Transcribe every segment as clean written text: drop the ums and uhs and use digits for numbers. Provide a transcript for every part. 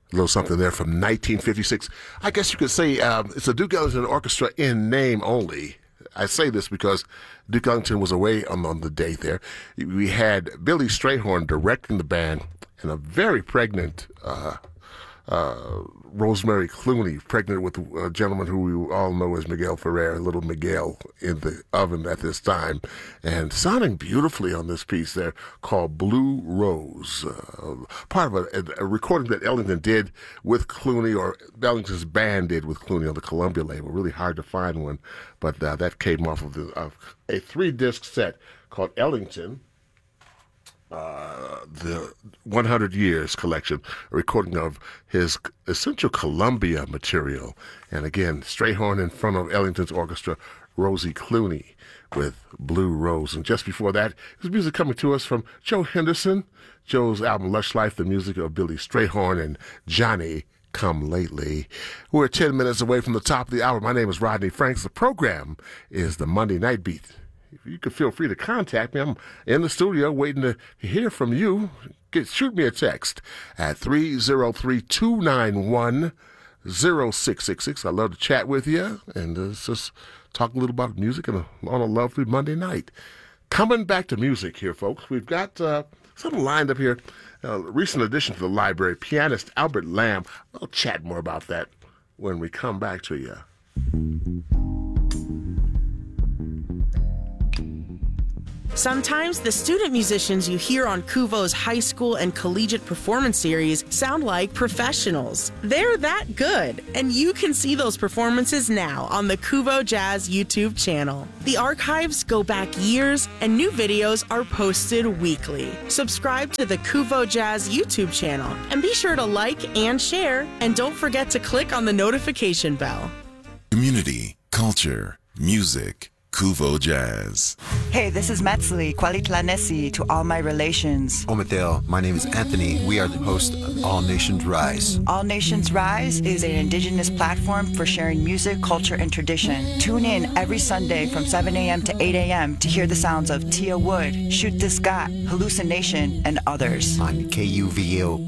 A little something there from 1956. I guess you could say it's a Duke Ellington Orchestra in name only. I say this because Duke Ellington was away on the day there. We had Billy Strayhorn directing the band and a very pregnant Rosemary Clooney, pregnant with a gentleman who we all know as Miguel Ferrer, little Miguel in the oven at this time, and sounding beautifully on this piece there called Blue Rose, part of a recording that Ellington did with Clooney, or Ellington's band did with Clooney on the Columbia label. Really hard to find one, but that came off of a 3-disc set called Ellington, the 100 Years collection, a recording of his essential Columbia material. And again, Strayhorn in front of Ellington's orchestra, Rosie Clooney with Blue Rose. And just before that, his music coming to us from Joe Henderson, Joe's album Lush Life, the music of Billy Strayhorn and Johnny Come Lately. We're 10 minutes away from the top of the hour. My name is Rodney Franks. The program is the Monday Night Beat. You can feel free to contact me. I'm in the studio waiting to hear from you. Shoot me a text at 303-291-0666. I love to chat with you and just talk a little about music on a lovely Monday night. Coming back to music here, folks. We've got something lined up here. A recent addition to the library, pianist Albert Lamb. I'll chat more about that when we come back to you. Sometimes the student musicians you hear on Kuvo's high school and collegiate performance series sound like professionals. They're that good, and you can see those performances now on the Kuvo Jazz YouTube channel. The archives go back years, and new videos are posted weekly. Subscribe to the Kuvo Jazz YouTube channel, and be sure to like and share, and don't forget to click on the notification bell. Community, culture, music. Kuvo Jazz. Hey, this is Metzli, Kwalitlanesi to all my relations. Omadale, my name is Anthony. We are the host of All Nations Rise. All Nations Rise is an indigenous platform for sharing music, culture, and tradition. Tune in every Sunday from 7 a.m. to 8 a.m. to hear the sounds of Tia Wood, Shoot the Scott, Hallucination, and others. On KUVO.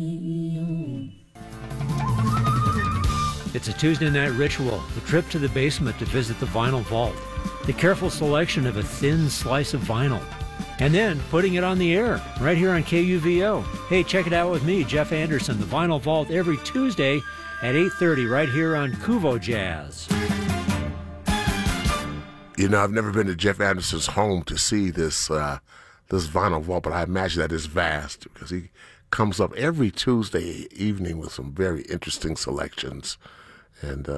It's a Tuesday night ritual, the trip to the basement to visit the vinyl vault, the careful selection of a thin slice of vinyl, and then putting it on the air right here on KUVO. Hey, check it out with me, Jeff Anderson, the Vinyl Vault, every Tuesday at 8:30 right here on Kuvo Jazz. You know, I've never been to Jeff Anderson's home to see this vinyl vault, but I imagine that is vast because he comes up every Tuesday evening with some very interesting selections. And,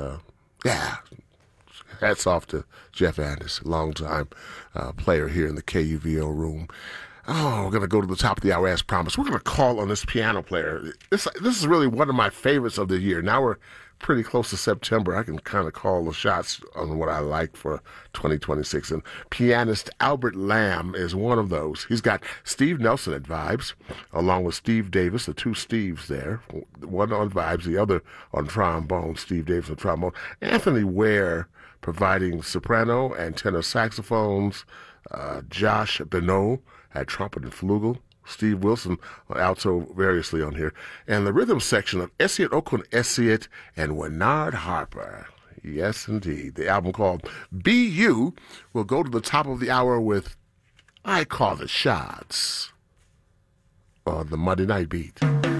hats off to Jeff Anderson, longtime player here in the KUVO room. Oh, we're going to go to the top of the hour as promised. We're going to call on this piano player. This is really one of my favorites of the year. Now we're pretty close to September. I can kind of call the shots on what I like for 2026. And pianist Albert Lamb is one of those. He's got Steve Nelson at vibes, along with Steve Davis, the two Steves there. One on vibes, the other on trombone, Steve Davis on trombone. Anthony Ware providing soprano and tenor saxophones. Josh Benoit at trumpet and flugel. Steve Wilson on alto, variously on here. And the rhythm section of Essiet Okun Essiet and Winard Harper. Yes, indeed. The album called Be You will go to the top of the hour with I Call the Shots on the Monday Night Beat.